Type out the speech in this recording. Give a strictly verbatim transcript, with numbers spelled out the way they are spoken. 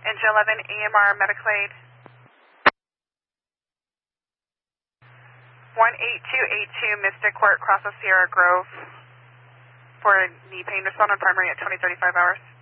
Engine eleven, A M R medical aid. one eight two eight two Mystic Court, Cross of Sierra Grove. For knee pain, respond on primary at twenty thirty-five hours.